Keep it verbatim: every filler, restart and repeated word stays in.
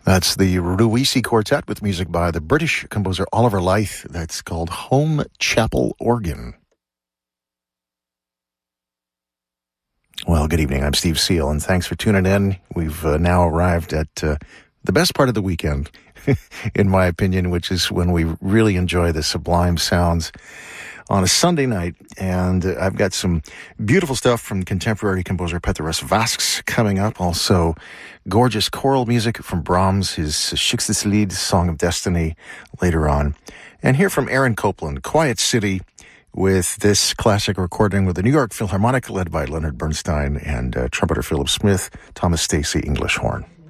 That's the Ruisi Quartet with music by the British composer Oliver Leith. That's called Home Chapel Organ. Well, good evening. I'm Steve Seal, and thanks for tuning in. We've uh, now arrived at uh, the best part of the weekend, in my opinion, which is when we really enjoy the sublime sounds on a Sunday night. And uh, I've got some beautiful stuff from contemporary composer Petrus Vasks coming up. Also, gorgeous choral music from Brahms, his Sixtus Lied, Song of Destiny, later on. And here from Aaron Copland, Quiet City, with this classic recording with the New York Philharmonic, led by Leonard Bernstein, and uh, trumpeter Philip Smith, Thomas Stacy, English horn.